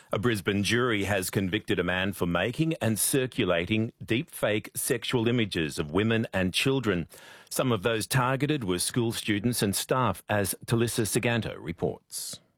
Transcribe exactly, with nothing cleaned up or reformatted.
A Brisbane jury has convicted a man for making and circulating deepfake sexual images of women and children. Some of those targeted were school students and staff, as Talissa Saganto reports.